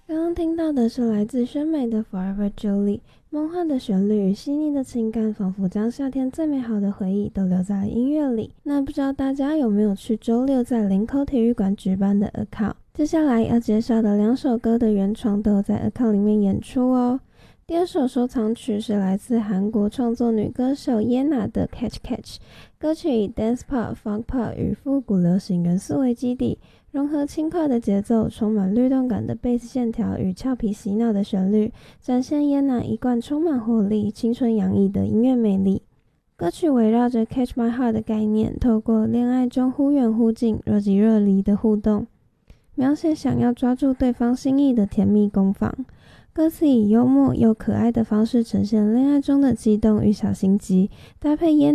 刚刚听到的是来自宣美的 Forever Julie， 梦幻的旋律与细腻的情感，仿佛将夏天最美好的回忆都留在了音乐里。那不知道大家有没有去周六在林口体育馆举办的 Account？ 接下来要介绍的2首歌的原创都有在 Account 里面演出哦。第2首收藏曲是来自韩国创作女歌手 Yena 的 Catch Catch， 歌曲以 Dance Pop、Funk Pop 与复古流行元素为基底，融合轻快的节奏，充满律动感的贝斯线条与俏皮洗脑的旋律，展现Yena一贯充满活力、青春洋溢的音乐魅力。歌曲围绕着 Catch My Heart 的概念，透过恋爱中忽远忽近、若即若离的互动，描写想要抓住对方心意的甜蜜攻防。歌词以幽默又可爱的方式呈现恋爱中的激动与小心机，搭配